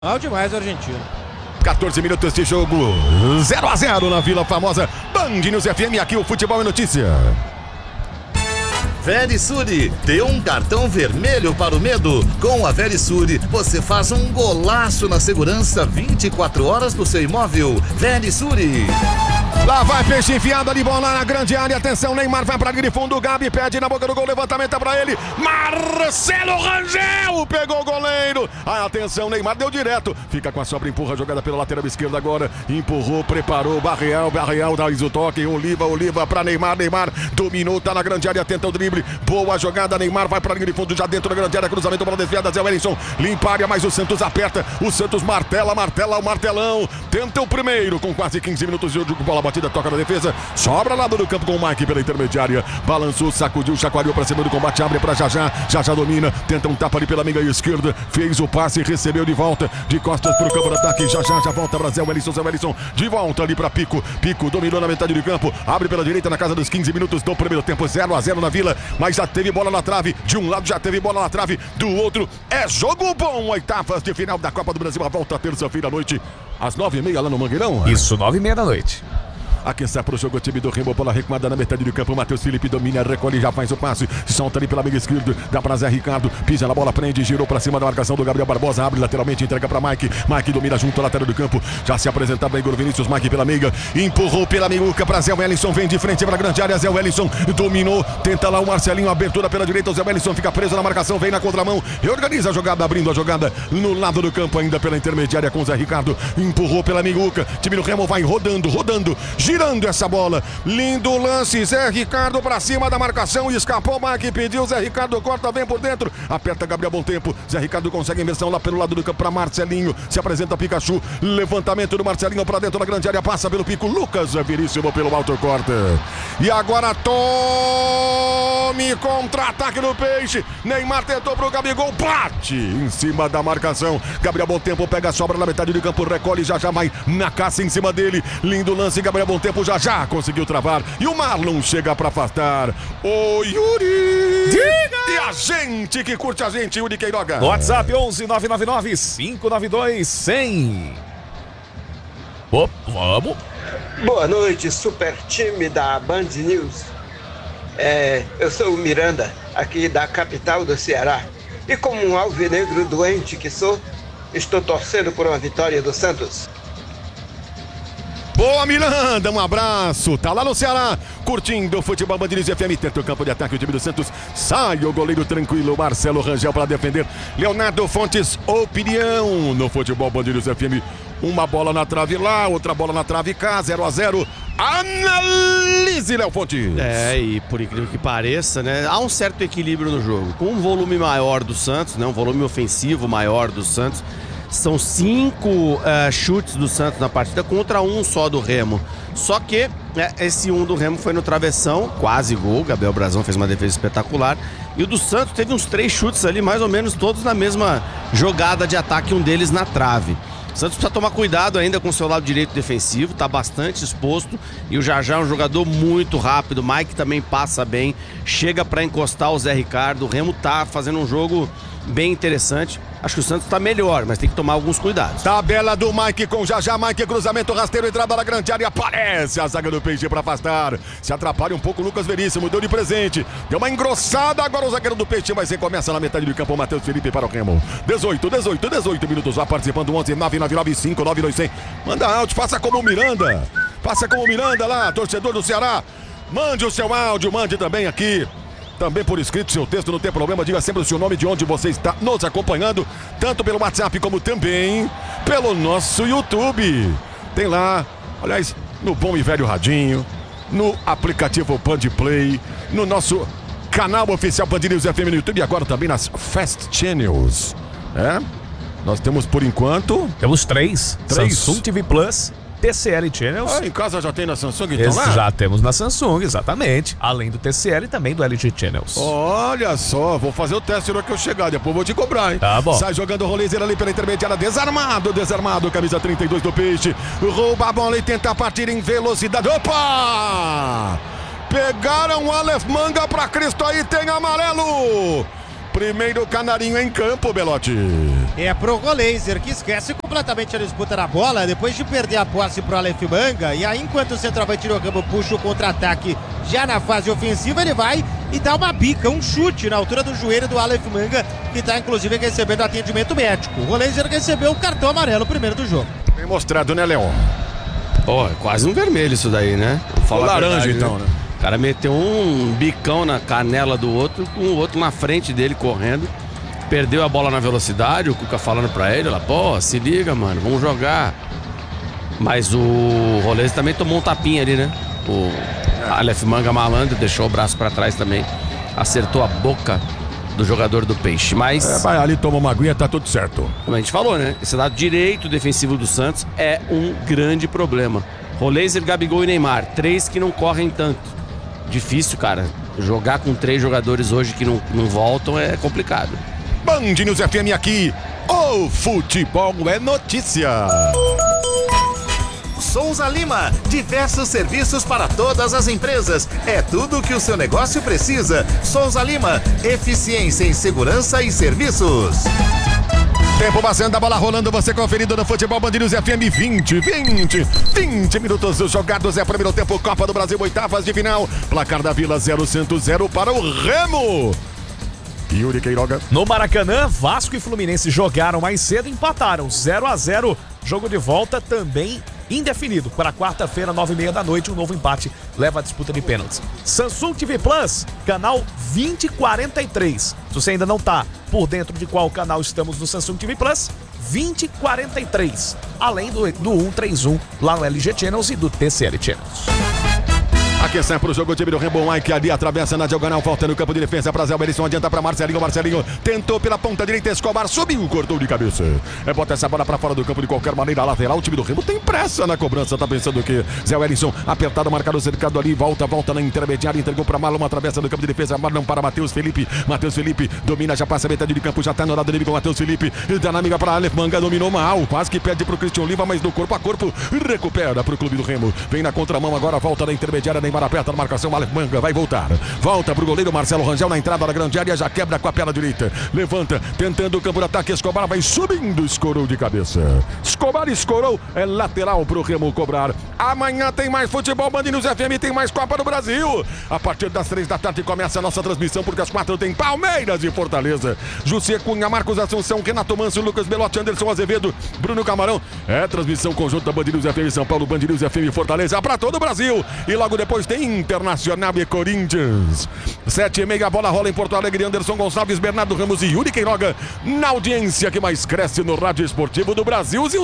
Mal demais o argentino. 14 minutos de jogo, 0-0 na Vila Famosa. Band News FM, aqui o Futebol é Notícia. Verisure, dê um cartão vermelho para o medo. Com a Verisure, você faz um golaço na segurança 24 horas do seu imóvel. Verisure. Lá vai Peixe enfiado ali, bola na grande área. Atenção, Neymar vai pra linha de fundo. O Gabi pede na boca do gol, levantamento é pra ele. Marcelo Rangel pegou o goleiro. Atenção, Neymar deu direto. Fica com a sobra, empurra a jogada pela lateral esquerda agora. Empurrou, preparou, Barreal traz o toque. Oliva pra Neymar. Neymar dominou, tá na grande área, tenta o drible. Boa jogada, Neymar vai pra linha de fundo, já dentro da grande área. Cruzamento para desviada, Zé Wellington limpa a área, mas o Santos aperta. O Santos martela o martelão. Tenta o primeiro com quase 15 minutos de jogo. Bola batida, toca na defesa, sobra lado do campo com o Mike pela intermediária, balançou, sacudiu, chacoalhou pra cima do combate, abre pra Jajá domina, tenta um tapa ali pela meia esquerda, fez o passe, recebeu de volta, de costas pro campo de ataque, já volta pra Zé Wellington, de volta ali pra Pico dominou na metade do campo, abre pela direita na casa dos 15 minutos do primeiro tempo, 0-0 na Vila, mas já teve bola na trave, de um lado já teve bola na trave, do outro é jogo bom, oitavas de final da Copa do Brasil, a volta terça-feira à noite, às 9h30 lá no Mangueirão. Isso, 9h30 da noite. Aqui está pro jogo o time do Remo, bola recuada na metade do campo, Matheus Felipe domina, recolhe, já faz o passe, solta ali pela meia esquerda, dá pra Zé Ricardo, pisa na bola, prende, girou pra cima da marcação do Gabriel Barbosa, abre lateralmente, entrega pra Mike domina junto ao lateral do campo, já se apresentava Igor Vinícius, Mike pela meia, empurrou pela meiuca pra Zé Wellington, vem de frente pra grande área, Zé Wellington dominou, tenta lá o Marcelinho, abertura pela direita, o Zé Wellington fica preso na marcação, vem na contramão, reorganiza a jogada, abrindo a jogada no lado do campo, ainda pela intermediária com o Zé Ricardo, empurrou pela meiuca, time do Remo vai rodando, girando essa bola. Lindo lance, Zé Ricardo pra cima da marcação, escapou, Mike pediu, Zé Ricardo corta, vem por dentro, aperta Gabriel Bom Tempo, Zé Ricardo consegue a inversão lá pelo lado do campo pra Marcelinho, se apresenta Pikachu, levantamento do Marcelinho pra dentro da grande área, passa pelo Pico, Lucas Veríssimo pelo alto corta, e agora tome contra-ataque do Peixe, Neymar tentou pro Gabigol, bate em cima da marcação, Gabriel Bom Tempo pega a sobra na metade do campo, recolhe, já vai na caça em cima dele, lindo lance, Gabriel Bom Tempo já conseguiu travar e o Marlon chega pra afastar. Ô Yuri! Diga! E a gente que curte a gente, Yuri Queiroga. WhatsApp 11-999-592-100. Vamos. Boa noite, super time da Band News. Eu sou o Miranda, aqui da capital do Ceará. E como um alvinegro doente que sou, estou torcendo por uma vitória do Santos. Boa, Miranda, um abraço, tá lá no Ceará, curtindo o futebol Band News FM, tenta o campo de ataque, o time do Santos, sai o goleiro tranquilo, Marcelo Rangel para defender, Leonardo Fontes, opinião no futebol Band News FM, uma bola na trave lá, outra bola na trave cá, 0-0, analise, Léo Fontes. E por incrível que pareça, né, há um certo equilíbrio no jogo, com um volume maior do Santos, né, um volume ofensivo maior do Santos. São 5 chutes do Santos na partida contra um só do Remo. Só que esse um do Remo foi no travessão, quase gol. Gabriel Brazão fez uma defesa espetacular. E o do Santos teve uns 3 chutes ali, mais ou menos todos na mesma jogada de ataque, um deles na trave. O Santos precisa tomar cuidado ainda com o seu lado direito defensivo, tá bastante exposto. E o Jajá é um jogador muito rápido. O Mike também passa bem, chega para encostar o Zé Ricardo. O Remo tá fazendo um jogo bem interessante. Acho que o Santos tá melhor, mas tem que tomar alguns cuidados. Tabela do Mike com Jajá, Mike, cruzamento rasteiro, entrada na grande área, aparece a zaga do Peixe para afastar. Se atrapalha um pouco o Lucas Veríssimo, deu de presente, deu uma engrossada, agora o zagueiro do Peixe, mas recomeça na metade do campo, o Matheus Felipe para o Remo. 18 minutos lá, participando 11 999599200. Manda áudio, faça como o Miranda lá, torcedor do Ceará. Mande o seu áudio, mande também aqui. Também por escrito, seu texto, não tem problema, diga sempre o seu nome, de onde você está nos acompanhando, tanto pelo WhatsApp como também pelo nosso YouTube. Tem lá, aliás, no bom e velho radinho, no aplicativo Band Play, no nosso canal oficial Band News FM no YouTube e agora também nas Fast Channels. Nós temos por enquanto... Temos 3. Samsung TV Plus, TCL Channels. Em casa já tem na Samsung, então lá? Já temos na Samsung, exatamente. Além do TCL e também do LG Channels. Olha só, vou fazer o teste na hora que eu chegar, depois vou te cobrar, hein? Tá bom. Sai jogando o rolezeiro ali pela intermediária, desarmado, camisa 32 do Peixe. Rouba a bola e tenta partir em velocidade. Opa! Pegaram o Aleph Manga pra Cristo, aí tem amarelo. Primeiro canarinho em campo, Belotti. É pro Roleiser, que esquece completamente a disputa da bola, depois de perder a posse pro Aleph Manga. E aí, enquanto o centroavante no campo puxa o contra-ataque já na fase ofensiva, ele vai e dá uma bica, um chute na altura do joelho do Aleph Manga, que está inclusive recebendo atendimento médico. O Roleiser recebeu o cartão amarelo primeiro do jogo. Bem mostrado, né, Leon? Pô, é quase um vermelho isso daí, né? Fala laranja, verdade, então, né? O cara meteu um bicão na canela do outro, com o outro na frente dele correndo. Perdeu a bola na velocidade, o Cuca falando pra ele, pô, se liga, mano, vamos jogar. Mas o Roleiser também tomou um tapinha ali, né? O Aleph Manga malandro deixou o braço pra trás também. Acertou a boca do jogador do Peixe, mas... vai ali, toma uma aguinha, tá tudo certo. Como a gente falou, né? Esse lado direito defensivo do Santos é um grande problema. Roleiser, Gabigol e Neymar, 3 que não correm tanto. Difícil, cara. Jogar com 3 jogadores hoje que não voltam é complicado. Band News FM aqui. O futebol é notícia. Souza Lima, diversos serviços para todas as empresas. É tudo o que o seu negócio precisa. Souza Lima, eficiência em segurança e serviços. Tempo passando, a bola rolando, você conferindo no Futebol Band News FM. 20 minutos jogados, é primeiro tempo, Copa do Brasil, oitavas de final. Placar da Vila 0 Santos 0 para o Remo. Yuri Queiroga. No Maracanã, Vasco e Fluminense jogaram mais cedo e empataram 0-0. Jogo de volta também indefinido. Para quarta-feira, 9h30 da noite, um novo empate leva a disputa de pênaltis. Samsung TV Plus, canal 2043. Se você ainda não tá por dentro de qual canal estamos no Samsung TV Plus, 2043. Além do 131 lá no LG Channels e do TCL Channels. Aqui sai pro jogo o time do Remo, Mike ali atravessa na diagonal, volta no campo de defesa para Zé Wellison, adianta para Marcelinho tentou pela ponta direita, Escobar subiu, cortou de cabeça. Bota essa bola para fora do campo de qualquer maneira, lateral, o time do Remo tem pressa na cobrança, tá pensando que Zé Wellison apertado, marcado, cercado ali, volta na intermediária, entregou para Marlon, atravessa no campo de defesa, Marlon para Matheus Felipe domina, já passa a metade de campo, já tá no lado dele com Matheus Felipe, dá na amiga para Aleph Manga, dominou mal, quase que pede pro Christian Oliva, mas do corpo a corpo, recupera pro clube do Remo, vem na contramão agora, volta na intermediária, Neymar aperta a marcação, Aleph Manga vai voltar. Volta pro goleiro Marcelo Rangel na entrada da grande área, já quebra com a perna direita. Levanta, tentando o campo de ataque, Escobar vai subindo, escorou de cabeça. Escobar escorou, é lateral pro Remo cobrar. Amanhã tem mais futebol, Band News FM, tem mais Copa do Brasil. A partir das 3 da tarde começa a nossa transmissão, porque às 4 tem Palmeiras e Fortaleza. José Cunha, Marcos Assunção, Renato Manso, Lucas Belotti, Anderson Azevedo, Bruno Camarão. É transmissão conjunta Band News FM São Paulo, Band News FM Fortaleza, pra todo o Brasil. E logo depois tem Internacional e Corinthians. 7h30, a bola rola em Porto Alegre, Anderson Gonçalves, Bernardo Ramos e Yuri Queiroga, na audiência que mais cresce no rádio esportivo do Brasil, Zil.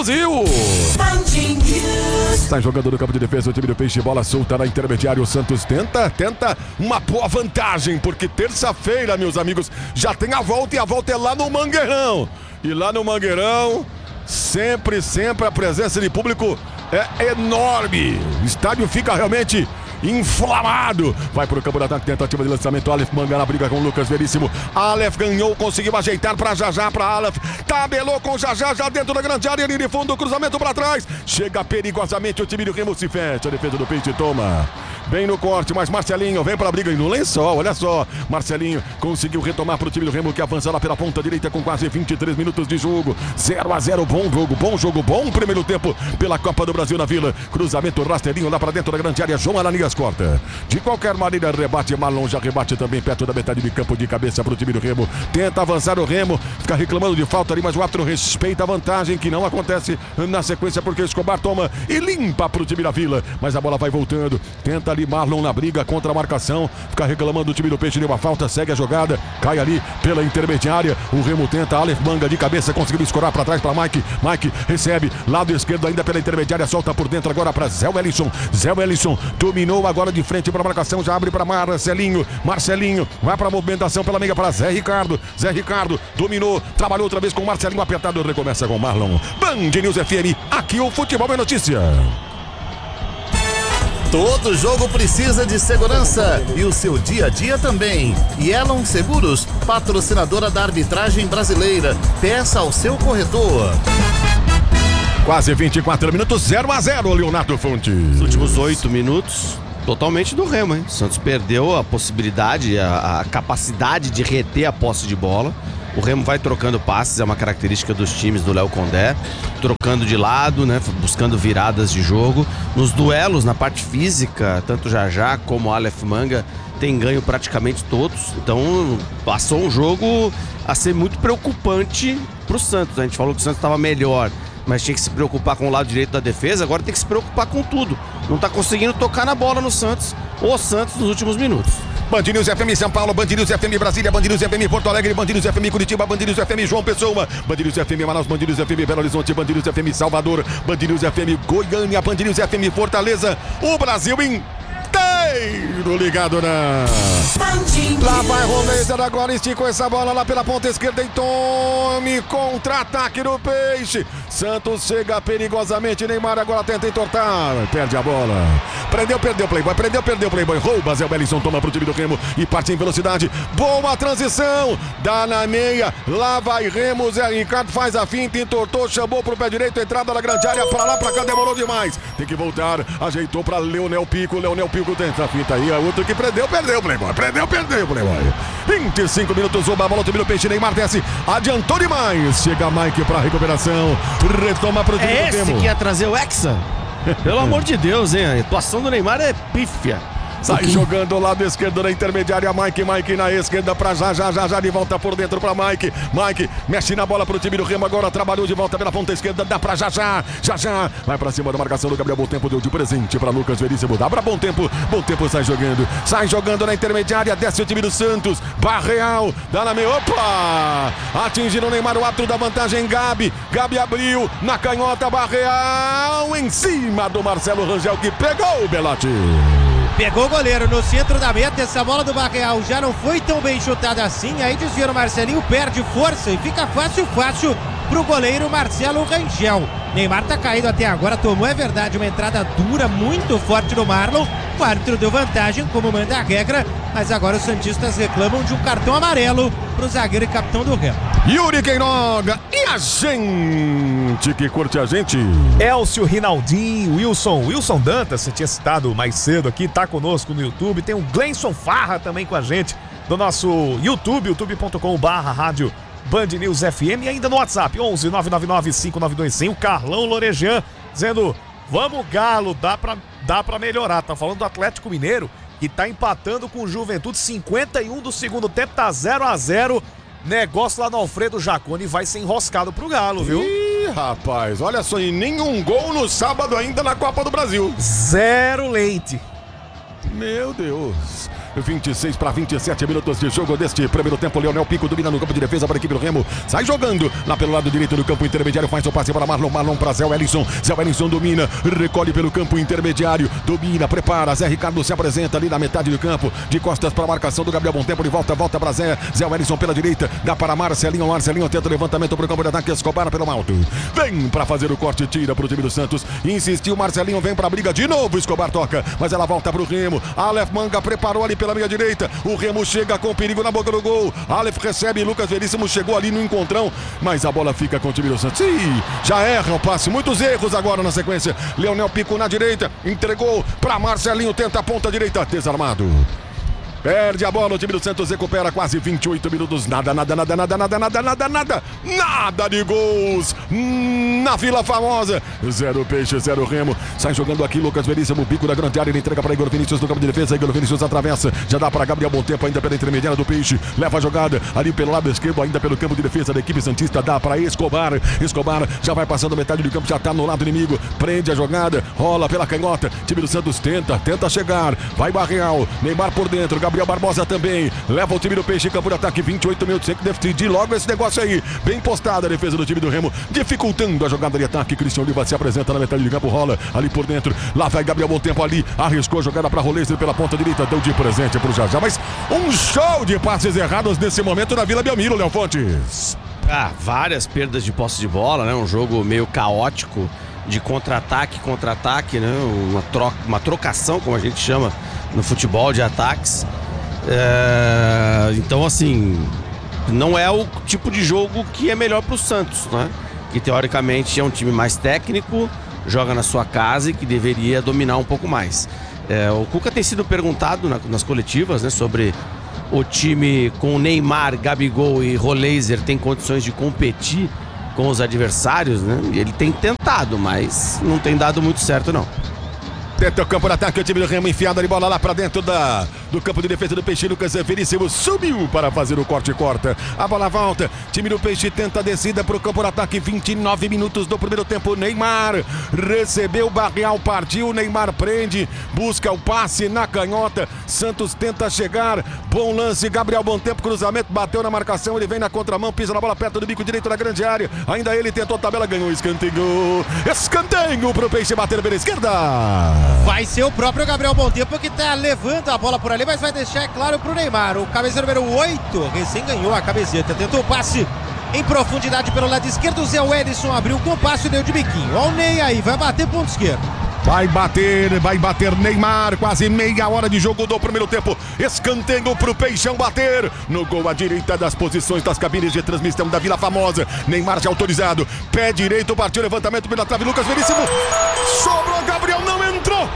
Sai jogando no campo de defesa o time do Peixe, bola solta na intermediária, o Santos tenta uma boa vantagem, porque terça-feira, meus amigos, já tem a volta, e a volta é lá no Mangueirão. E lá no Mangueirão, sempre a presença de público é enorme. O estádio fica realmente inflamado. Vai pro campo de ataque, tentativa de lançamento, Aleph Manga na briga com o Lucas Veríssimo. Aleph ganhou, conseguiu ajeitar pra Jajá, pra Aleph, tabelou com Jajá, já dentro da grande área, linha de fundo, cruzamento pra trás, chega perigosamente o time do Remo, se fecha, a defesa do Peixe toma bem no corte, mas Marcelinho vem pra briga e no lençol, olha só, Marcelinho conseguiu retomar pro time do Remo, que avança lá pela ponta direita com quase 23 minutos de jogo, 0-0, bom primeiro tempo pela Copa do Brasil na Vila, cruzamento rasteirinho lá pra dentro da grande área, João Ananias corta, de qualquer maneira rebate, Marlon já rebate também perto da metade de campo, de cabeça pro time do Remo, tenta avançar o Remo, fica reclamando de falta ali, mas o árbitro respeita a vantagem, que não acontece na sequência, porque Escobar toma e limpa pro time da Vila, mas a bola vai voltando, tenta ali Marlon na briga contra a marcação, fica reclamando o time do Peixe, deu uma falta, segue a jogada, cai ali pela intermediária, o Remo tenta, Aleph Manga de cabeça, conseguiu escorar para trás para Mike recebe, lado esquerdo ainda pela intermediária, solta por dentro agora para Zé Wellison, dominou agora de frente para a marcação, já abre para Marcelinho vai para a movimentação pela meia para Zé Ricardo, dominou, trabalhou outra vez com Marcelinho apertado, recomeça com Marlon. Band News FM, aqui o futebol é notícia. Todo jogo precisa de segurança e o seu dia a dia também. Yellow Seguros, patrocinadora da arbitragem brasileira. Peça ao seu corretor. Quase 24 minutos, 0-0, Leonardo Fontes. Nos últimos 8 minutos, Totalmente do Remo, hein? O Santos perdeu a possibilidade, a capacidade de reter a posse de bola. O Remo vai trocando passes, é uma característica dos times do Léo Condé, trocando de lado, né? Buscando viradas de jogo. Nos duelos, na parte física, tanto Jajá como Aleph Manga tem ganho praticamente todos. Então passou um jogo a ser muito preocupante pro Santos. A gente falou que o Santos estava melhor, mas tinha que se preocupar com o lado direito da defesa, agora tem que se preocupar com tudo. Não tá conseguindo tocar na bola no Santos, o Santos nos últimos minutos. Band News FM São Paulo, Band News FM Brasília, Band News FM Porto Alegre, Band News FM Curitiba, Band News FM João Pessoa, Band News FM Manaus, Band News FM Belo Horizonte, Band News FM Salvador, Band News FM Goiânia, Band News FM Fortaleza, o Brasil inteiro ligado na... Lá vai Roleiser, agora esticou essa bola lá pela ponta esquerda e tome contra-ataque no Peixe. Santos chega perigosamente, Neymar agora tenta entortar, perde a bola. Perdeu o Playboy, rouba Zé Wellington, toma pro time do Remo e parte em velocidade. Boa transição, dá na meia, lá vai Remo, Zé Ricardo faz a finta, entortou, chamou pro pé direito, entrada na grande área, pra lá, pra cá, demorou demais. Tem que voltar, ajeitou pra Leonel Pico tenta a finta aí, é outro que perdeu o Playboy. Perdeu o Playboy. 25 minutos, rouba a bola, o time do Peixe, Neymar desce, adiantou demais. Chega Mike pra recuperação, retoma pro time do Remo. É esse que ia trazer o Hexa? Pelo amor de Deus, hein? A atuação do Neymar é pífia. Sai jogando o lado esquerdo na intermediária, Mike na esquerda pra já de volta por dentro pra Mike mexe na bola pro time do Remo, agora trabalhou de volta pela ponta esquerda, dá pra já vai pra cima da marcação do Gabriel Bom Tempo, deu de presente pra Lucas Veríssimo, dá pra Bom Tempo sai jogando na intermediária, desce o time do Santos, Barreal, dá na meia, opa, atingindo o Neymar, o árbitro da vantagem, Gabi abriu, na canhota, Barreal, em cima do Marcelo Rangel, que pegou o Belotti. Pegou o goleiro no centro da meta, essa bola do Barreal já não foi tão bem chutada assim, aí desvia no Marcelinho, perde força e fica fácil pro goleiro Marcelo Rangel. Neymar tá caído até agora, tomou, é verdade, uma entrada dura, muito forte do Marlon, o árbitro deu vantagem, como manda a regra, mas agora os santistas reclamam de um cartão amarelo pro zagueiro e capitão do Remo. Yuri Queiroga e a gente que curte a gente. Elcio Rinaldinho, Wilson Dantas, você tinha citado mais cedo aqui, tá conosco no YouTube. Tem o Gleison Farra também com a gente no nosso YouTube, youtube.com/rádio Band News FM, e ainda no WhatsApp, 11 999 5921, o Carlão Lorejan dizendo, vamos Galo, dá pra melhorar. Tá falando do Atlético Mineiro, que tá empatando com o Juventude, 51 do segundo tempo, tá 0-0. Negócio lá no Alfredo Jaconi vai ser enroscado pro Galo, viu? Ih, rapaz, olha só, e nenhum gol no sábado ainda na Copa do Brasil. 0 leite. Meu Deus. 26 para 27 minutos de jogo deste primeiro tempo. Leonel Pico domina no campo de defesa para a equipe do Remo. Sai jogando lá pelo lado direito do campo intermediário. Faz o passe para Marlon para Zé Wellington. Zé Wellington domina, recolhe pelo campo intermediário. Domina, prepara. Zé Ricardo se apresenta ali na metade do campo. De costas para a marcação do Gabriel Bom Tempo. De volta para Zé. Zé Wellington pela direita. Dá para Marcelinho. Marcelinho tenta o levantamento para o campo de ataque. Escobar pelo alto. Vem para fazer o corte. Tira para o time do Santos. Insistiu Marcelinho. Vem para a briga de novo. Escobar toca. Mas ela volta para o Remo. Aleph Manga preparou ali pela meia direita. O Remo chega com perigo na boca do gol. Aleph recebe, Lucas Veríssimo chegou ali no encontrão, mas a bola fica com o time do Santos. Ih, já erra o passe, muitos erros agora na sequência. Leonel Pico na direita, entregou para Marcelinho, tenta a ponta direita, desarmado. Perde a bola, o time do Santos recupera quase 28 minutos. Nada de gols na Vila Famosa. 0 Peixe, 0 Remo. Sai jogando aqui Lucas Veríssimo, bico da grande área. Ele entrega para Igor Vinícius no campo de defesa. Igor Vinícius atravessa, já dá para Gabriel Bom Tempo, ainda pela intermediária do Peixe. Leva a jogada ali pelo lado esquerdo, ainda pelo campo de defesa da equipe santista. Dá para Escobar já vai passando metade do campo, já tá no lado inimigo. Prende a jogada, rola pela canhota. Time do Santos tenta chegar. Vai Barreal, Neymar por dentro, Gabriel Barbosa também, leva o time do Peixe em campo de ataque, 28 minutos, tem que decidir logo esse negócio aí, bem postada a defesa do time do Remo, dificultando a jogada de ataque. Cristian Oliva se apresenta na metade de campo, rola ali por dentro, lá vai Gabriel Bom Tempo ali, arriscou a jogada para Roleiser pela ponta direita, deu de presente pro Jajá, mas um show de passes errados nesse momento na Vila Belmiro, Léo Fontes. Várias perdas de posse de bola, né? Um jogo meio caótico, de contra-ataque, né? Uma trocação, como a gente chama no futebol, de ataques. Então, assim, não é o tipo de jogo que é melhor pro Santos, né? Que teoricamente é um time mais técnico, joga na sua casa e que deveria dominar um pouco mais. O Cuca tem sido perguntado nas coletivas, né, sobre o time com Neymar, Gabigol e Roleiser tem condições de competir com os adversários, né? E ele tem tentado, mas não tem dado muito certo, não. Tenta o campo de ataque, o time do Remo enfiado de bola lá pra dentro do campo de defesa do Peixe. Lucas Veríssimo subiu para fazer o corte e corta. A bola volta, time do Peixe tenta a descida pro campo de ataque, 29 minutos do primeiro tempo. Neymar recebeu, Barreal partiu, Neymar prende, busca o passe na canhota, Santos tenta chegar, bom lance, Gabriel Bom Tempo, cruzamento, bateu na marcação, ele vem na contramão, pisa na bola perto do bico direito da grande área, ainda ele tentou a tabela, ganhou escanteio pro Peixe bater pela esquerda. Vai ser o próprio Gabriel Bom Tempo que tá levando a bola por ali, mas vai deixar, é claro, pro Neymar. O cabeça número 8 recém ganhou a camiseta. Tentou o passe em profundidade pelo lado esquerdo. O Zé Wellison abriu com o passe e deu de biquinho. Olha o Ney aí, vai bater ponto esquerdo. Vai bater Neymar, quase meia hora de jogo do primeiro tempo. Escanteio pro Peixão bater. No gol à direita das posições das cabines de transmissão da Vila Famosa. Neymar já autorizado. Pé direito, partiu levantamento pela trave. Lucas Veríssimo. Sobrou Gabriel, não entrou.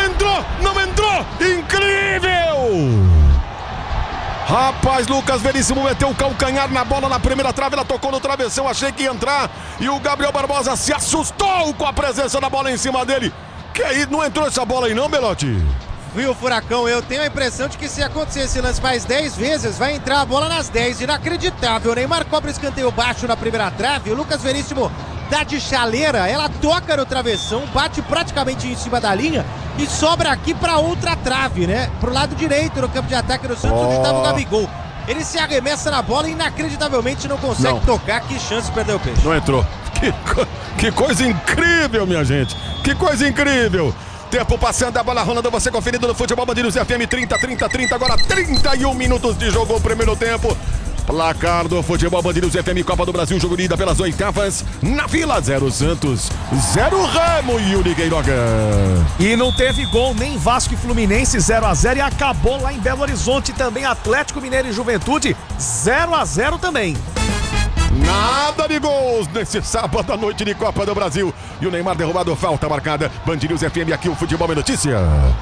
Incrível! Rapaz, Lucas Veríssimo meteu o calcanhar na bola na primeira trave, ela tocou no travessão, achei que ia entrar. E o Gabriel Barbosa se assustou com a presença da bola em cima dele. Que aí, não entrou essa bola aí não, Belotti? Viu, Furacão? Eu tenho a impressão de que se acontecer esse lance mais 10 vezes, vai entrar a bola nas 10. Inacreditável. O Neymar cobra escanteio baixo na primeira trave. O Lucas Veríssimo dá de chaleira. Ela toca no travessão, bate praticamente em cima da linha e sobra aqui pra outra trave, né? Pro lado direito no campo de ataque do Santos, onde estava o Gabigol. Ele se arremessa na bola e inacreditavelmente não consegue tocar. Que chance, perdeu o Peixe. Não entrou. Que coisa incrível, minha gente. Que coisa incrível. Tempo passando, a bola rolando, você conferindo no Futebol Band News FM 30, agora 31 minutos de jogo, o primeiro tempo. Placar do Futebol Band News FM, Copa do Brasil, jogo ida pelas oitavas, na Vila, 0 Santos, 0 Remo, Yuri Queiroga. E não teve gol nem Vasco e Fluminense, 0-0, e acabou lá em Belo Horizonte também, Atlético Mineiro e Juventude, 0-0 também. Nada de gols nesse sábado à noite de Copa do Brasil. E o Neymar derrubado, falta marcada. Band News FM, aqui o Futebol é Notícia.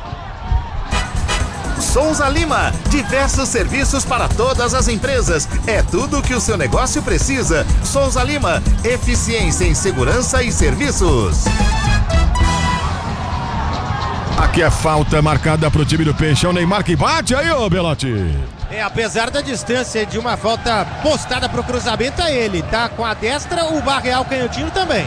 Souza Lima, diversos serviços para todas as empresas. É tudo o que o seu negócio precisa. Souza Lima, eficiência em segurança e serviços. Aqui é falta marcada pro time do Peixe. É o Neymar que bate aí, ô Belotti. Apesar da distância de uma falta postada pro cruzamento, é ele. Tá com a destra, o Barreal canhotinho também.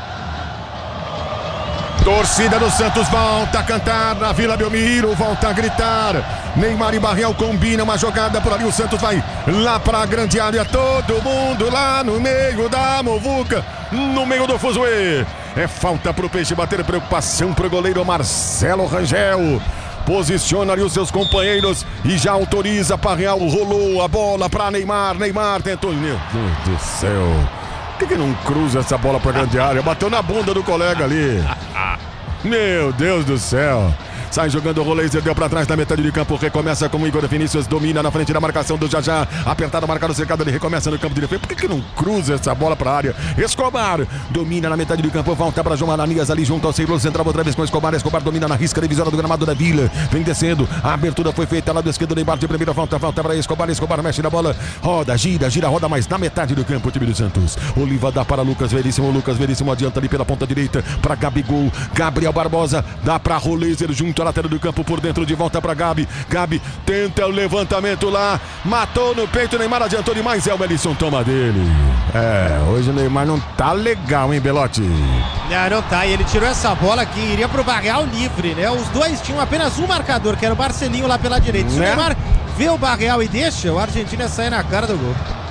Torcida do Santos volta a cantar na Vila Belmiro, volta a gritar. Neymar e Barreal combinam uma jogada por ali. O Santos vai lá pra grande área. Todo mundo lá no meio da muvuca, no meio do fuzuê. É falta pro Peixe bater, preocupação pro goleiro Marcelo Rangel. Posiciona ali os seus companheiros e já autoriza. Barreal rolou a bola pra Neymar. Neymar tentou. Meu Deus do céu. Por que não cruza essa bola pra grande área? Bateu na bunda do colega ali. Meu Deus do céu. Sai jogando o Roleiser, deu pra trás da metade de campo. Recomeça com o Igor Vinícius, domina na frente da marcação do Jajá. Apertado, marcado, cercado, ele recomeça no campo de defesa. Por que não cruza essa bola pra área? Escobar domina na metade do campo, volta pra João Ananias ali junto ao Círculo Central, outra vez com Escobar. Escobar domina na risca divisória do gramado da Vila. Vem descendo, a abertura foi feita lá do esquerdo, Neymar de primeira, volta pra Escobar. Escobar mexe na bola, roda, gira, roda mais na metade do campo o time do Santos. Oliva dá para Lucas Veríssimo adianta ali pela ponta direita pra Gabigol. Gabriel Barbosa dá pra Roleiser junto à lateral do campo, por dentro, de volta pra Gabi. Gabi tenta o levantamento lá, matou no peito, Neymar adiantou demais, o Wellison toma dele. Hoje o Neymar não tá legal, hein, Belotti? Não tá, e ele tirou essa bola que iria pro Barreal livre, né? Os dois tinham apenas um marcador, que era o Marcelinho lá pela direita. Se o Neymar vê o Barreal e deixa, o Argentina sai na cara do gol.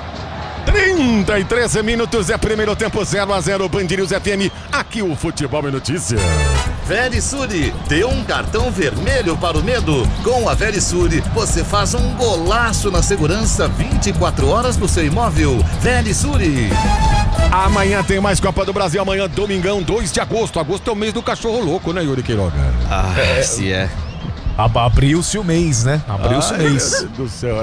33 minutos, é primeiro tempo, 0-0, Band News FM, aqui o Futebol é Notícia. Verisuri, dê um cartão vermelho para o medo. Com a Verisuri, você faz um golaço na segurança 24 horas do seu imóvel. Verisuri. Amanhã tem mais Copa do Brasil, amanhã, domingão, 2 de agosto. Agosto é o mês do cachorro louco, né, Yuri Queiroga? Se é. Abriu-se o mês, né? Abriu-se o mês. Meu Deus do céu,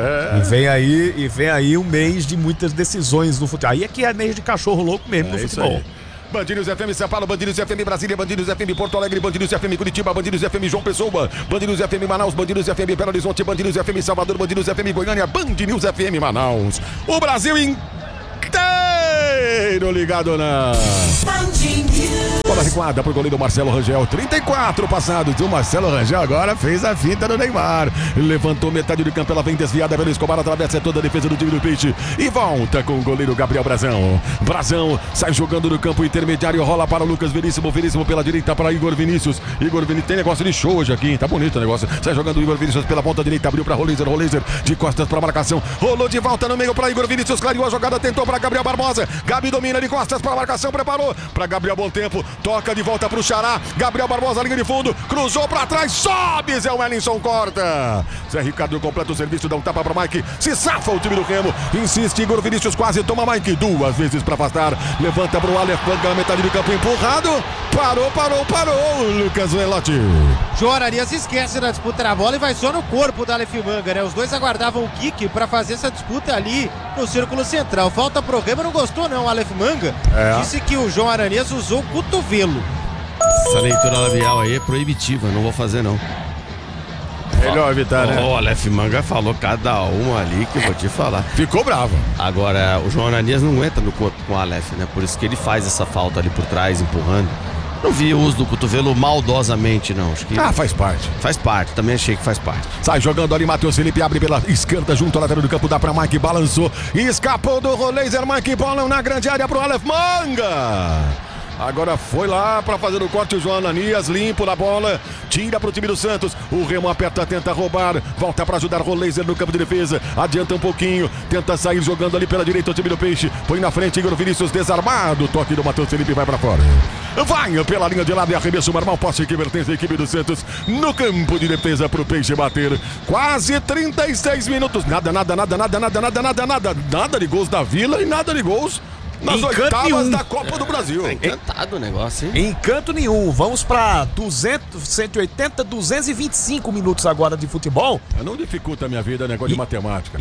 E vem aí um mês de muitas decisões no futebol. Aí é que é mês de cachorro louco mesmo no futebol. Band News FM São Paulo, Band News FM Brasília, Band News FM Porto Alegre, Band News FM Curitiba, Band News FM João Pessoa, Band News FM Manaus, Band News FM Belo Horizonte, Band News FM Salvador, Band News FM Goiânia, Band News FM Manaus. O Brasil inteiro ligado na bola recuada pro goleiro Marcelo Rangel. 34 passados. O Marcelo Rangel agora fez a finta do Neymar. Levantou metade do campo. Ela vem desviada pelo Escobar. Atravessa toda a defesa do time do Peixe. E volta com o goleiro Gabriel Brazão. Brazão sai jogando no campo intermediário. Rola para o Lucas Veríssimo. Veríssimo pela direita para Igor Vinícius. Igor Vinícius tem negócio de show hoje aqui. Tá bonito o negócio. Sai jogando o Igor Vinícius pela ponta direita. Abriu para Roleiser. Roleiser de costas para marcação. Rolou de volta no meio para Igor Vinícius. Clareou a jogada. Tentou para Gabriel Barbosa. Gabi domina de costas para marcação. Preparou para Gabriel. Bom tempo. Toca de volta pro Xará. Gabriel Barbosa, linha de fundo. Cruzou pra trás. Sobe. Zé Wellington corta. Zé Ricardo completa o serviço. Dá um tapa pra Mike. Se safa o time do Remo. Insiste. Igor Vinícius quase toma Mike. Duas vezes pra afastar. Levanta pro Aleph Manga. Metade do campo empurrado. Parou. Lucas Velotti. João Aranias esquece da disputa na bola e vai só no corpo da Aleph Manga, né? Os dois aguardavam o kick pra fazer essa disputa ali no círculo central. Falta pro Remo. Não gostou não, Aleph Manga. Disse que o João Aranias usou o cotovelo. Essa leitura labial aí é proibitiva, não vou fazer não. Melhor evitar, né? O Aleph Manga falou cada uma ali que eu vou te falar. Ficou bravo. Agora, o João Aranias não aguenta no corpo com o Aleph, né? Por isso que ele faz essa falta ali por trás, empurrando. Não vi o uso do cotovelo maldosamente, não. Acho que faz parte. Faz parte, também achei que faz parte. Sai jogando ali, Matheus Felipe abre pela esquerda, junto ao lateral do campo, dá pra Mike, balançou e escapou do Roleiser. Mike bola na grande área pro Aleph Manga. Agora foi lá para fazer o corte o João Aranias, limpo na bola, tira pro time do Santos. O Remo aperta, tenta roubar, volta para ajudar o Roleiser no campo de defesa, adianta um pouquinho, tenta sair jogando ali pela direita o time do Peixe, põe na frente Igor Vinícius desarmado, toque do Matheus Felipe vai para fora. Vai pela linha de lado e arremesso normal, posse que pertence à equipe do Santos no campo de defesa pro Peixe bater. Quase 36 minutos, nada de gols da Vila e nada de gols nas oitavas da Copa do Brasil. Tá encantado o negócio, hein? Encanto nenhum. Vamos pra 180, 225 minutos agora de futebol. Não dificulta a minha vida, negócio de matemática.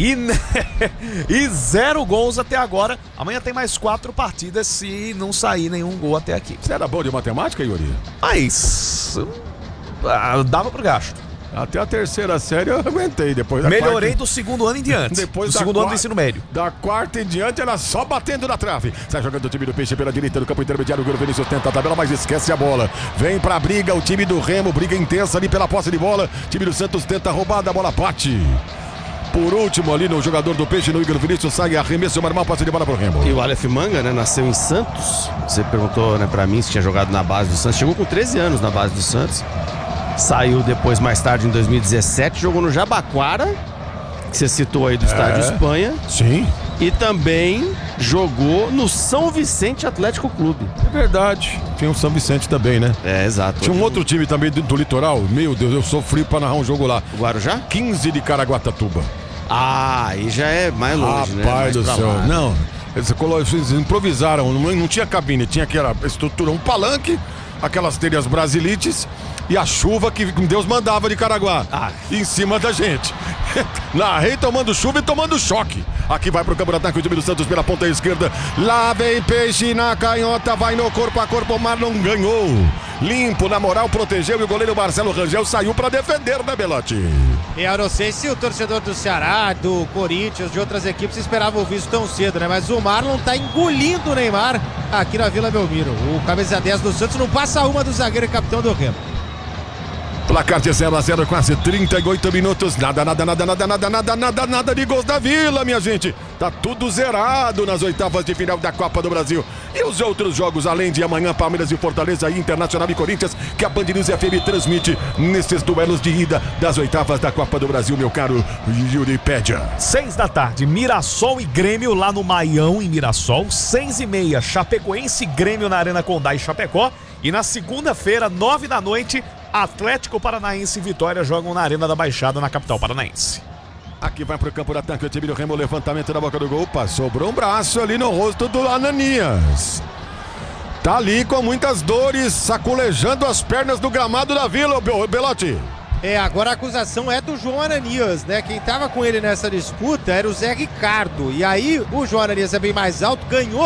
E 0 gols até agora. Amanhã tem mais 4 partidas se não sair nenhum gol até aqui. Você era bom de matemática, Yuri? Mas dava pro gasto. Até a terceira série eu aguentei. Depois melhorei do segundo ano em diante. Depois do segundo ano do ensino médio. Da quarta em diante era só batendo na trave. Sai jogando o time do Peixe pela direita do campo intermediário. O Igor Vinícius tenta a tabela, mas esquece a bola. Vem pra briga o time do Remo. Briga intensa ali pela posse de bola. O time do Santos tenta a roubada. A bola bate. Por último ali no jogador do Peixe, no Igor Vinícius, sai arremesso normal, passe de bola pro Remo. E o Aleph Manga, né, nasceu em Santos. Você perguntou, né, pra mim se tinha jogado na base do Santos. Chegou com 13 anos na base do Santos. Saiu depois, mais tarde, em 2017, jogou no Jabaquara, que você citou aí do Estádio Espanha. Sim. E também jogou no São Vicente Atlético Clube. É verdade. Tem o São Vicente também, né? É, exato. Tinha um outro time também do litoral. Meu Deus, eu sofri pra narrar um jogo lá. O Guarujá? 15 de Caraguatatuba. Ah, aí já é mais longe, né? Rapaz do céu. Lá. Não, eles improvisaram. Não tinha cabine, tinha aquela estrutura, um palanque, aquelas telhas brasilites e a chuva que Deus mandava de Caraguá em cima da gente. Narrei tomando chuva e tomando choque. Aqui vai pro campo de ataque o time do Santos pela ponta esquerda. Lá vem Peixe na canhota, vai no corpo a corpo, o Marlon ganhou. Limpo, na moral, protegeu e o goleiro Marcelo Rangel saiu pra defender, né, Belotti? Eu não sei se o torcedor do Ceará, do Corinthians, de outras equipes esperava ouvir isso tão cedo, né? Mas o Marlon tá engolindo o Neymar aqui na Vila Belmiro. O camisa 10 do Santos não passa uma do zagueiro e capitão do Remo. Placar de 0-0, quase 38 minutos. Nada de gols da Vila, minha gente. Tá tudo zerado nas oitavas de final da Copa do Brasil. E os outros jogos, além de amanhã, Palmeiras e Fortaleza, e Internacional e Corinthians, que a Band News FM transmite nesses duelos de ida das oitavas da Copa do Brasil, meu caro Yuri Pédia. 6 da tarde, Mirassol e Grêmio lá no Maião, em Mirassol. 6h30, Chapecoense e Grêmio na Arena Condá, em Chapecó. E na segunda-feira, 9 da noite, Atlético Paranaense e Vitória jogam na Arena da Baixada, na capital paranaense. Aqui vai pro campo de ataque o time do Remo, levantamento na boca do gol, sobrou um braço ali no rosto do Ananias. Tá ali com muitas dores, saculejando as pernas do gramado da Vila, Belotti. Agora a acusação é do João Aranias, né? Quem tava com ele nessa disputa era o Zé Ricardo. E aí o João Aranias é bem mais alto, ganhou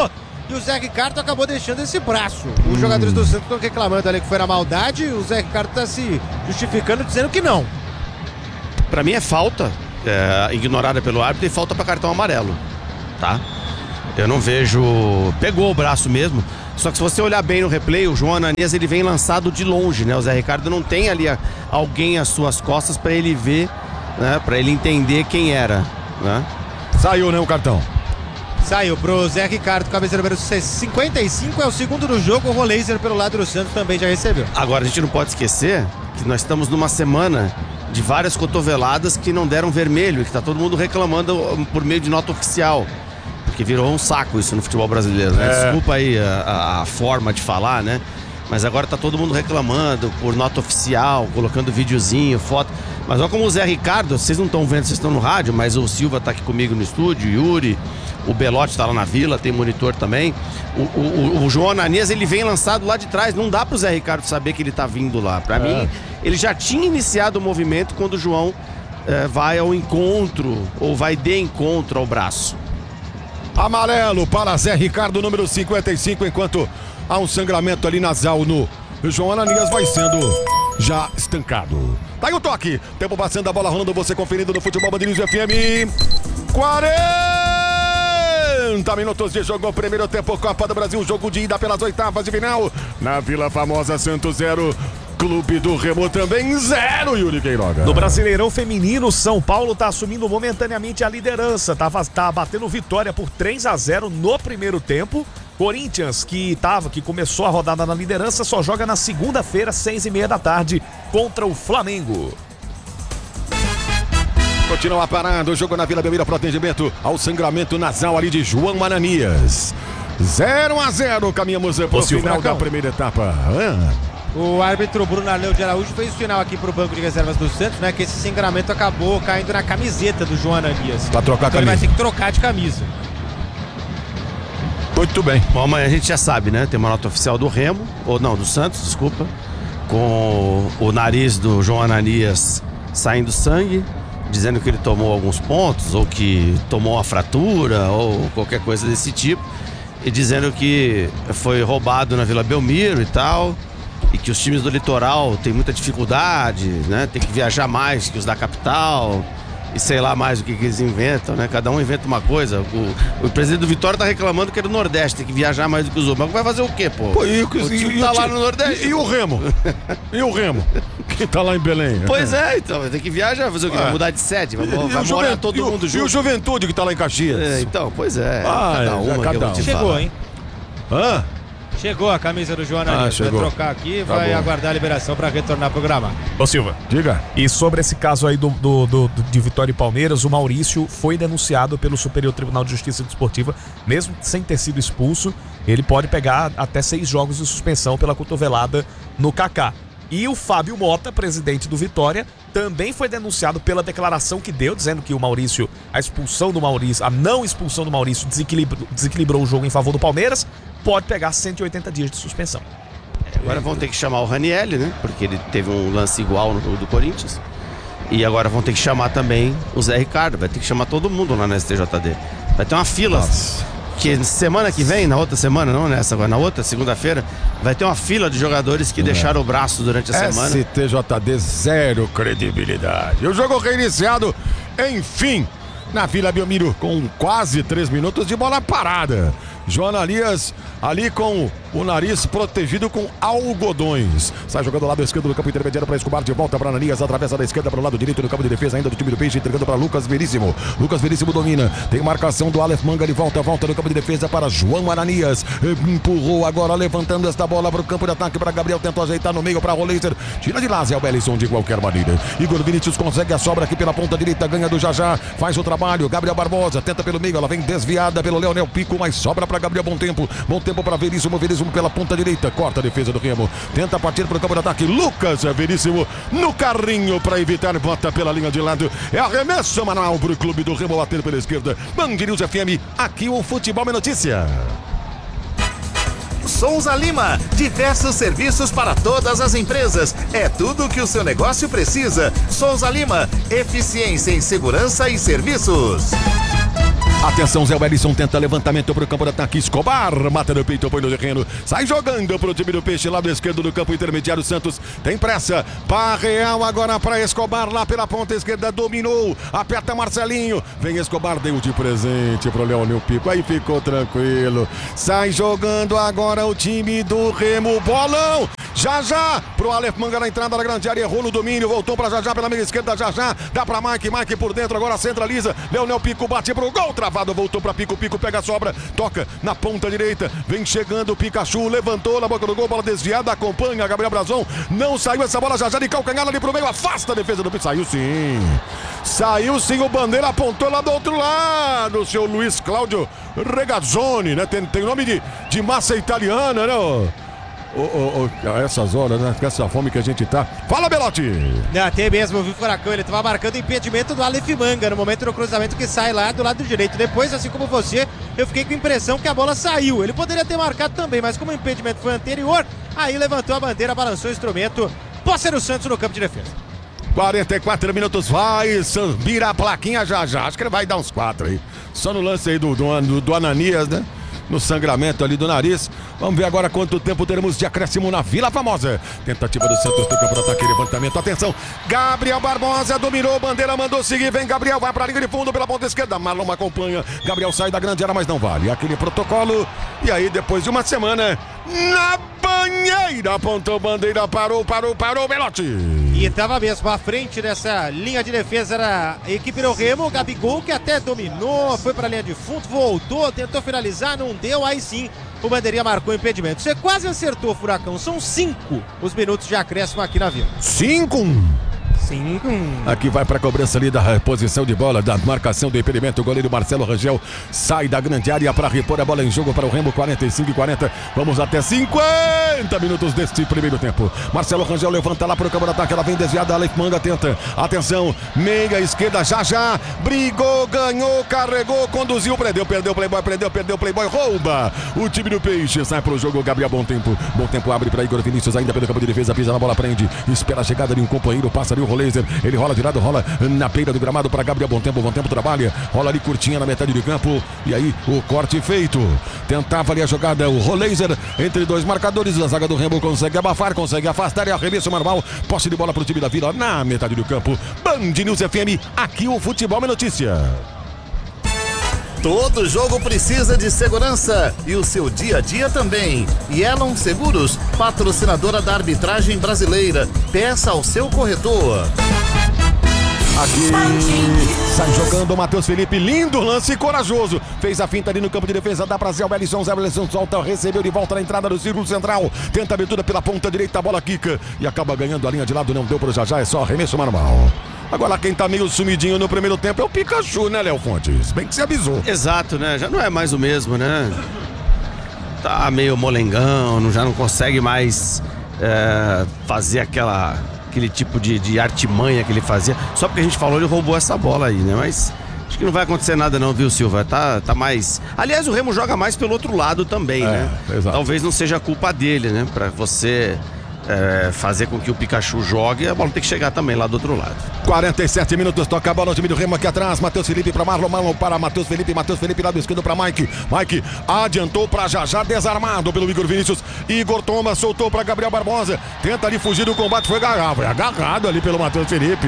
e o Zé Ricardo acabou deixando esse braço. Os jogadores do Santos estão reclamando ali que foi na maldade, o Zé Ricardo está se justificando, dizendo que não. Pra mim é falta, ignorada pelo árbitro, e falta pra cartão amarelo, tá? Eu não vejo... Pegou o braço mesmo, só que se você olhar bem no replay, o João Ananias, ele vem lançado de longe, né? O Zé Ricardo não tem ali alguém às suas costas pra ele ver, né? Pra ele entender quem era, né? Saiu, né, o cartão? Saiu pro Zé Ricardo, camisa número 55, é o segundo do jogo. O Roleiser pelo lado do Santos também já recebeu. Agora, a gente não pode esquecer que nós estamos numa semana de várias cotoveladas que não deram vermelho, e que tá todo mundo reclamando por meio de nota oficial. Porque virou um saco isso no futebol brasileiro, né? Desculpa aí a forma de falar, né? Mas agora tá todo mundo reclamando por nota oficial, colocando videozinho, foto. Mas olha como o Zé Ricardo, vocês não estão vendo, vocês estão no rádio, mas o Silva tá aqui comigo no estúdio, o Yuri, o Belotti tá lá na Vila, tem monitor também. O João Ananias, ele vem lançado lá de trás, não dá pro Zé Ricardo saber que ele tá vindo lá. Pra mim, ele já tinha iniciado o movimento quando o João vai ao encontro, ou vai de encontro ao braço. Amarelo para Zé Ricardo, número 55, enquanto há um sangramento ali nasal no João Ananias, vai sendo já estancado. Tá aí o toque, tempo passando, a bola rolando, você conferindo no Futebol Band News FM. 40 minutos de jogo, primeiro tempo, Copa do Brasil, jogo de ida pelas oitavas de final, na Vila Famosa, Santos 0. Clube do Remo também 0, Yuri Queiroga. No Brasileirão Feminino, São Paulo está assumindo momentaneamente a liderança. Tá batendo vitória por 3-0 no primeiro tempo. Corinthians, que começou a rodada na liderança, só joga na segunda-feira, 6h30 da tarde, contra o Flamengo. Continua parado o jogo na Vila Belmiro, protegimento ao sangramento nasal ali de João Ananias. 0-0, caminhamos pro final da primeira etapa. O árbitro Bruno Arleu de Araújo fez o final aqui pro banco de reservas do Santos, né? Que esse sangramento acabou caindo na camiseta do João Ananias. Pra trocar então a camisa. Ele vai ter que trocar de camisa. Muito bem. Bom, amanhã a gente já sabe, né? Tem uma nota oficial do Remo, ou não, do Santos, desculpa, com o nariz do João Ananias saindo sangue, dizendo que ele tomou alguns pontos, ou que tomou uma fratura, ou qualquer coisa desse tipo, e dizendo que foi roubado na Vila Belmiro e tal, e que os times do litoral têm muita dificuldade, né? Tem que viajar mais que os da capital, e sei lá mais o que eles inventam, né? Cada um inventa uma coisa. O presidente do Vitória tá reclamando que é do Nordeste, tem que viajar mais do que os outros. Mas vai fazer o quê, pô? O time tá lá no Nordeste. E o Remo? E o Remo? Quem tá lá em Belém? Pois é, então, tem que viajar, fazer o quê? Vai mudar de sede, vai morar todo mundo junto. E o Juventude que tá lá em Caxias? Então, pois é. Cada uma que eu vou te Chegou, falar. hein? Chegou a camisa do João Ananias. Vai trocar aqui, vai aguardar a liberação para retornar pro gramado. Ô Silva, diga. E sobre esse caso aí de Vitória e Palmeiras, o Maurício foi denunciado pelo Superior Tribunal de Justiça Desportiva, mesmo sem ter sido expulso, ele pode pegar até 6 jogos de suspensão pela cotovelada no Kaká. E o Fábio Mota, presidente do Vitória, também foi denunciado pela declaração que deu, dizendo que o Maurício, a não expulsão do Maurício desequilibrou o jogo em favor do Palmeiras, pode pegar 180 dias de suspensão. Agora vão ter que chamar o Ranielli, né? Porque ele teve um lance igual no jogo do Corinthians. E agora vão ter que chamar também o Zé Ricardo, vai ter que chamar todo mundo lá na STJD. Vai ter uma fila. Nossa. Que semana que vem, na outra semana, não nessa, agora na outra, segunda-feira, vai ter uma fila de jogadores que deixaram o braço durante a semana. STJD, 0 credibilidade. O jogo reiniciado, enfim, na Vila Belmiro, com quase 3 minutos de bola parada. João Ananias ali com o nariz protegido com algodões. Sai jogando do lado esquerdo do campo intermediário para Escobar, de volta para Ananias, atravessa da esquerda para o lado direito do campo de defesa ainda do time do Peixe, entregando para Lucas Veríssimo. Lucas Veríssimo domina, tem marcação do Aleph Manga, ele volta no campo de defesa para João Ananias. Empurrou agora, levantando esta bola para o campo de ataque para Gabriel, tentou ajeitar no meio para Roleiser. Tira de lá, Zé Bellisson de qualquer maneira. Igor Vinícius consegue a sobra aqui pela ponta direita, ganha do Jajá, faz o trabalho. Gabriel Barbosa tenta pelo meio, ela vem desviada pelo Leonel Pico, mas sobra para Gabriel. Bom tempo para Veríssimo pela ponta direita, corta a defesa do Remo, tenta partir para o campo de ataque, Lucas Veríssimo no carrinho para evitar, bota pela linha de lado, é arremesso manual para o clube do Remo bater pela esquerda. Band News FM, aqui o futebol é notícia. Souza Lima, diversos serviços para todas as empresas. É tudo o que o seu negócio precisa. Souza Lima, eficiência em segurança e serviços. Atenção, Zé Wellison tenta levantamento pro campo de ataque. Escobar mata no peito, põe no terreno. Sai jogando pro time do Peixe, lado esquerdo do campo intermediário. Santos tem pressa. Parreal agora para Escobar lá pela ponta esquerda. Dominou. Aperta Marcelinho. Vem Escobar, deu de presente pro Leonel Pico. Aí ficou tranquilo. Sai jogando agora o time do Remo. Bolão. Já pro Aleph Manga na entrada da grande área. Errou no domínio. Voltou pra Já pela meia esquerda. Já dá pra Mike. Mike por dentro. Agora centraliza. Leonel Pico bate pro gol. Travado. Voltou pra Pico. Pico pega a sobra. Toca na ponta direita. Vem chegando o Pikachu. Levantou na boca do gol. Bola desviada. Acompanha Gabriel Brazão. Não saiu essa bola. Já de calcanhar ali pro meio. Afasta a defesa do Pico. Saiu sim. Saiu sim. O Bandeira apontou lá do outro lado. O seu Luiz Cláudio Regazzoni, né? Tem nome de massa italiana, né? Essas horas, né? Com essa fome que a gente tá. Fala, Belotti! Até mesmo, viu, Furacão? Ele tava marcando impedimento do Aleph Manga no momento do cruzamento que sai lá do lado direito. Depois, assim como você, eu fiquei com a impressão que a bola saiu. Ele poderia ter marcado também, mas como o impedimento foi anterior, aí levantou a bandeira, balançou o instrumento. Posse do Santos no campo de defesa. 44 minutos, vai virar a plaquinha já. Acho que ele vai dar uns 4 aí. Só no lance aí do Ananias, né? No sangramento ali do nariz. Vamos ver agora quanto tempo teremos de acréscimo na Vila Famosa. Tentativa do Santos do campo de ataque, levantamento, atenção. Gabriel Barbosa dominou, Bandeira mandou seguir, vem Gabriel, vai pra linha de fundo pela ponta esquerda. Marlon acompanha, Gabriel sai da grande área, mas não vale aquele protocolo. E aí depois de uma semana, na banheira, apontou Bandeira, parou, Belotti. E estava mesmo à frente dessa linha de defesa era a equipe do Remo. O Gabigol que até dominou, foi para a linha de fundo, voltou, tentou finalizar, não deu. Aí sim o Bandeirinha marcou o impedimento. Você quase acertou, Furacão. São 5 os minutos de acréscimo aqui na Vila. 5? Aqui vai para a cobrança ali da reposição de bola, da marcação do impedimento. O goleiro Marcelo Rangel sai da grande área para repor a bola em jogo para o Remo. 45-40. Vamos até 50 minutos deste primeiro tempo. Marcelo Rangel levanta lá para o campo de ataque. Ela vem desviada. Aleph Manga tenta. Atenção. Meia esquerda. Já. Brigou, ganhou, carregou, conduziu. Perdeu o Playboy. Rouba. O time do Peixe sai para o jogo. Gabriel Bom Tempo abre para Igor Vinícius. Ainda pelo campo de defesa. Pisa na bola, prende. Espera a chegada de um companheiro. Passa ali o Laser, ele rola de lado, rola na beira do gramado para Gabriel Bom Tempo trabalha, rola ali curtinha na metade de campo, e aí o corte feito, tentava ali a jogada, o Laser entre dois marcadores, a zaga do Remo consegue abafar, consegue afastar, e arremesso normal, posse de bola para o time da Vila na metade do campo. Band News FM, aqui o futebol é notícia. Todo jogo precisa de segurança e o seu dia a dia também. Yellow Seguros, patrocinadora da arbitragem brasileira. Peça ao seu corretor. Aqui sai jogando o Matheus Felipe, lindo lance, corajoso. Fez a finta ali no campo de defesa, dá pra Zé Wellison solta, recebeu de volta na entrada do círculo central. Tenta a abertura pela ponta direita, a bola quica e acaba ganhando a linha de lado, não deu pro Já, é só arremesso manual. Agora quem tá meio sumidinho no primeiro tempo é o Pikachu, né, Léo Fontes? Bem que se avisou. Exato, né? Já não é mais o mesmo, né? Tá meio molengão, já não consegue mais fazer aquele tipo de artimanha que ele fazia. Só porque a gente falou, ele roubou essa bola aí, né? Mas acho que não vai acontecer nada não, viu, Silva? Tá mais... Aliás, o Remo joga mais pelo outro lado também, né? Exato. Talvez não seja culpa dele, né? Pra você... fazer com que o Pikachu jogue, a bola tem que chegar também lá do outro lado. 47 minutos, toca a bola no time do Remo aqui atrás, Matheus Felipe para Marlon para Matheus Felipe lado esquerdo para Mike adiantou para Já, desarmado pelo Igor Vinícius, Igor toma, soltou para Gabriel Barbosa, tenta ali fugir do combate, foi agarrado ali pelo Matheus Felipe,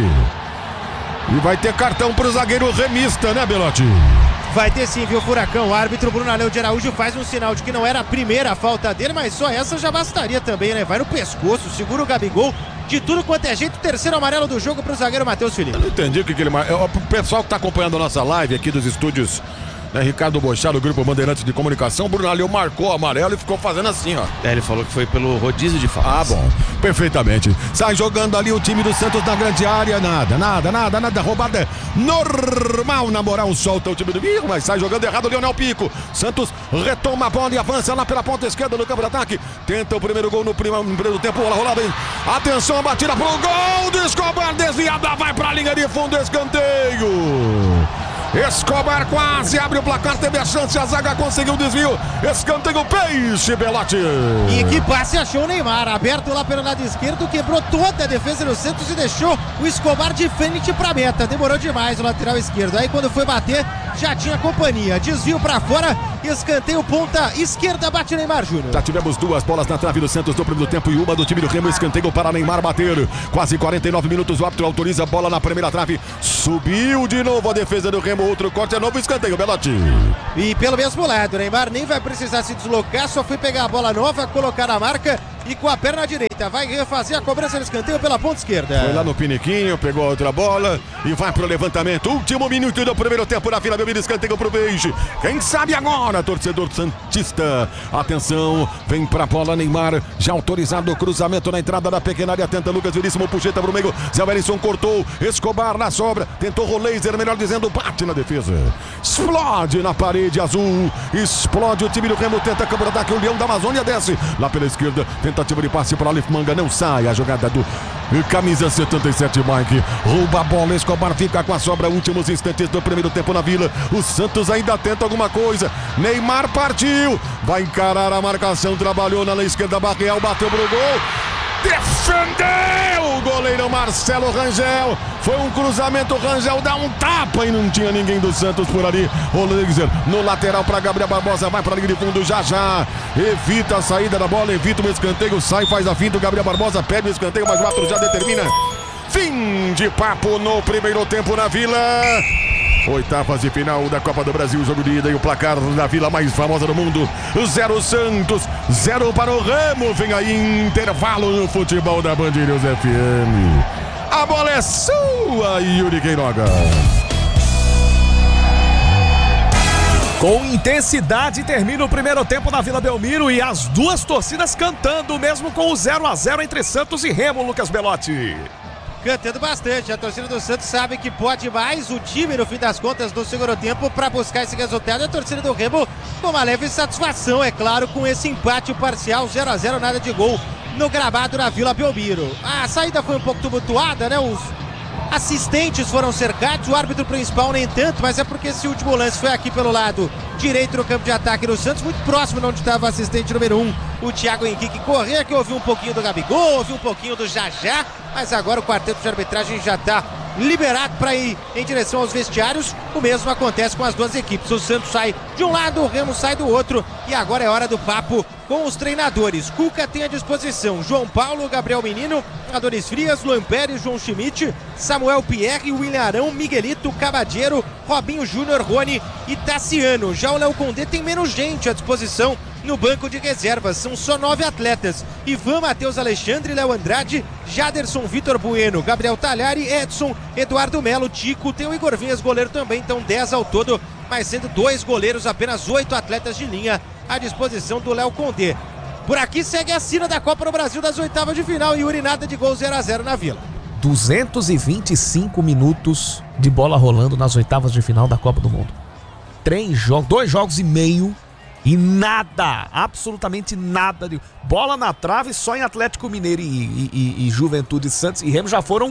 e vai ter cartão pro zagueiro remista, né, Belotti? Vai ter sim, viu, Furacão? O árbitro Bruno Aleu de Araújo faz um sinal de que não era a primeira falta dele, mas só essa já bastaria também, né? Vai no pescoço, segura o Gabigol, de tudo quanto é jeito, terceiro amarelo do jogo pro zagueiro Matheus Felipe. Eu não entendi o que ele... O pessoal que tá acompanhando a nossa live aqui dos estúdios, né, Ricardo Bochá, do Grupo Bandeirantes de Comunicação, Bruno Aleu marcou o amarelo e ficou fazendo assim, ó. Ele falou que foi pelo rodízio de faltas. Ah, bom, perfeitamente. Sai jogando ali o time do Santos na grande área, nada, roubada normal, na moral, solta o time do Rio, mas sai jogando errado o Leonel Pico. Santos retoma a bola e avança lá pela ponta esquerda do campo de ataque, tenta o primeiro gol no primeiro tempo, rolada, atenção, a batida pro gol do Escobar, desviada, vai pra linha de fundo, escanteio. Escobar quase abre o placar, teve a chance, a zaga conseguiu o desvio, escanteio Peixe, Belotti. E que passe achou o Neymar, aberto lá pelo lado esquerdo, quebrou toda a defesa do Santos e deixou o Escobar de frente pra meta, demorou demais o lateral esquerdo, aí quando foi bater, já tinha companhia. Desvio pra fora, escanteio, ponta esquerda, bate Neymar Júnior. Já tivemos 2 bolas na trave do Santos no primeiro tempo e uma do time do Remo. Escanteio para Neymar bater. Quase 49 minutos, o árbitro autoriza a bola na primeira trave. Subiu de novo a defesa do Remo. Outro corte, é novo escanteio, Belotti. E pelo mesmo lado, Neymar nem vai precisar se deslocar, só foi pegar a bola nova, colocar na marca e com a perna direita vai refazer a cobrança de escanteio pela ponta esquerda. Foi lá no piniquinho, pegou a outra bola e vai pro levantamento. Último minuto do primeiro tempo na Vila Belmiro, escanteio pro Peixe. Quem sabe agora, torcedor santista. Atenção, vem pra bola Neymar, já autorizado o cruzamento na entrada da pequena área. Tenta Lucas Veríssimo, puxeta pro meio. Zé Wellington cortou, Escobar na sobra, tentou Roleiser, melhor dizendo, bate na defesa. Explode na parede azul, explode o time do Remo, tenta cobrar que o Leão da Amazônia desce lá pela esquerda, tentativa de passe para Aleph Manga, não sai a jogada do camisa 77, Mike, rouba a bola, Escobar fica com a sobra, últimos instantes do primeiro tempo na Vila, o Santos ainda tenta alguma coisa, Neymar partiu, vai encarar a marcação, trabalhou na esquerda, Barreal bateu pro gol, defendeu o goleiro Marcelo Rangel, foi um cruzamento, Rangel dá um tapa e não tinha ninguém do Santos por ali. Roleiser no lateral para Gabriel Barbosa, vai para a linha de fundo já, evita a saída da bola, evita o escanteio, sai, faz a finta, o Gabriel Barbosa pede o escanteio, mas o árbitro já determina fim de papo no primeiro tempo na Vila. Oitavas de final da Copa do Brasil, jogo de ida e o placar da Vila mais famosa do mundo. 0 Santos, 0 para o Remo. Vem aí intervalo no futebol da Band News FM. A bola é sua, Yuri Queiroga. Com intensidade termina o primeiro tempo na Vila Belmiro e as duas torcidas cantando, mesmo com o 0-0 entre Santos e Remo, Lucas Belotti. Cantando bastante, a torcida do Santos sabe que pode mais, o time no fim das contas no segundo tempo para buscar esse resultado, a torcida do Remo com uma leve satisfação, é claro, com esse empate parcial 0-0, nada de gol no gramado na Vila Belmiro. A saída foi um pouco tumultuada, né? Os assistentes foram cercados, o árbitro principal nem tanto, mas é porque esse último lance foi aqui pelo lado direito no campo de ataque do Santos, muito próximo de onde estava o assistente número 1, o Thiago Henrique Corrêa, que ouviu um pouquinho do Gabigol, ouviu um pouquinho do Jajá, mas agora o quarteto de arbitragem já está liberado para ir em direção aos vestiários. O mesmo acontece com as duas equipes, o Santos sai de um lado, o Remo sai do outro e agora é hora do papo com os treinadores. Cuca tem à disposição João Paulo, Gabriel Menino, Adonis Frias, Luan Pérez, João Schmidt, Samuel Pierre, William Arão, Miguelito, Cabadeiro, Robinho Júnior, Rony e Tassiano. Já o Léo Condé tem menos gente à disposição no banco de reservas, são só 9 atletas: Ivan, Matheus Alexandre, Léo Andrade, Jaderson, Vitor Bueno, Gabriel Talhari, Edson, Eduardo Melo, Tico, tem o Igor Vinhas, goleiro também, então 10 ao todo, mas sendo 2 goleiros, apenas 8 atletas de linha à disposição do Léo Condé. Por aqui segue a cena da Copa do Brasil das oitavas de final, Yuri, nada de gol, 0-0 na Vila. 225 minutos de bola rolando nas oitavas de final da Copa do Mundo. 2 jogos e meio e nada, absolutamente nada de bola na trave, só em Atlético Mineiro e Juventude, Santos e Remo já foram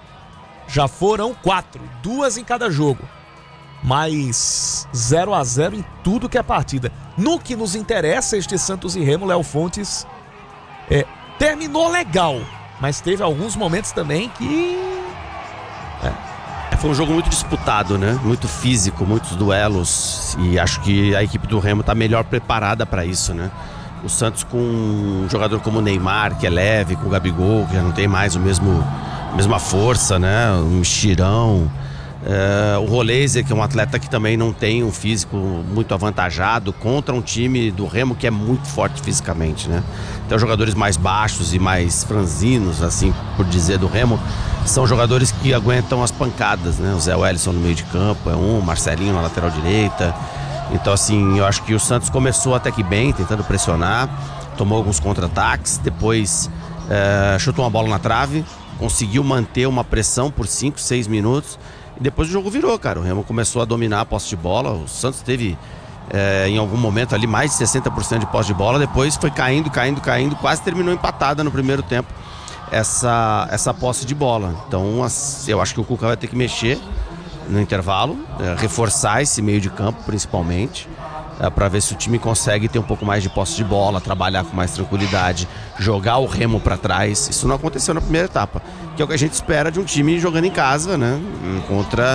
4, 2 em cada jogo, mas 0-0 em tudo que é partida. No que nos interessa, este Santos e Remo, Léo Fontes terminou legal, mas teve alguns momentos também que foi um jogo muito disputado, né? Muito físico, muitos duelos, e acho que a equipe do Remo está melhor preparada para isso, né? O Santos com um jogador como o Neymar, que é leve, com o Gabigol, que já não tem mais a mesma força, né? Um mexirão. O Roleiser, que é um atleta que também não tem um físico muito avantajado, contra um time do Remo que é muito forte fisicamente, né? Então, jogadores mais baixos e mais franzinos, assim por dizer, do Remo, são jogadores que aguentam as pancadas, né? O Zé Wellington no meio de campo é um, Marcelinho na lateral direita. Então, assim, eu acho que o Santos começou até que bem, tentando pressionar, tomou alguns contra-ataques, depois chutou uma bola na trave, conseguiu manter uma pressão por 5, 6 minutos. E depois o jogo virou, cara. O Remo começou a dominar a posse de bola. O Santos teve, em algum momento ali, mais de 60% de posse de bola. Depois foi caindo. Quase terminou empatada no primeiro tempo essa posse de bola. Então, eu acho que o Cuca vai ter que mexer no intervalo, reforçar esse meio de campo, principalmente, para ver se o time consegue ter um pouco mais de posse de bola, trabalhar com mais tranquilidade, jogar o Remo para trás. Isso não aconteceu na primeira etapa, que é o que a gente espera de um time jogando em casa, né? Contra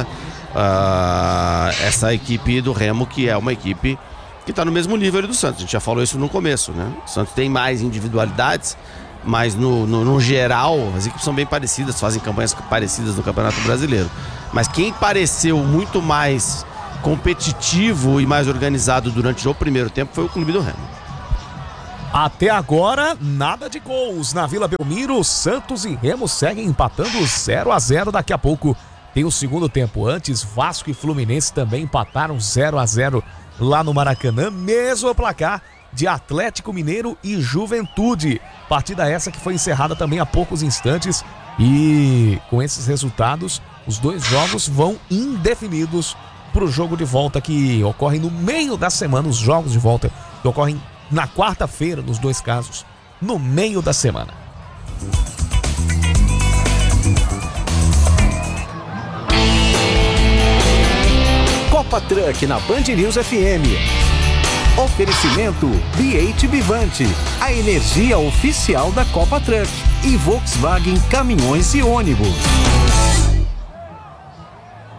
essa equipe do Remo, que é uma equipe que está no mesmo nível do Santos. A gente já falou isso no começo, né? O Santos tem mais individualidades, mas no geral as equipes são bem parecidas, fazem campanhas parecidas no Campeonato Brasileiro. Mas quem pareceu muito mais competitivo e mais organizado durante o primeiro tempo foi o clube do Remo. Até agora, nada de gols na Vila Belmiro. Santos e Remo seguem empatando 0-0. Daqui a pouco tem o segundo tempo. Antes, Vasco e Fluminense também empataram 0-0 lá no Maracanã. Mesmo placar de Atlético Mineiro e Juventude. Partida essa que foi encerrada também há poucos instantes. E com esses resultados, os dois jogos vão indefinidos para o jogo de volta que ocorre no meio da semana. Os jogos de volta que ocorrem na quarta-feira, nos dois casos, no meio da semana. Copa Truck na Band News FM. Oferecimento BH Vivante, a energia oficial da Copa Truck, e Volkswagen Caminhões e Ônibus.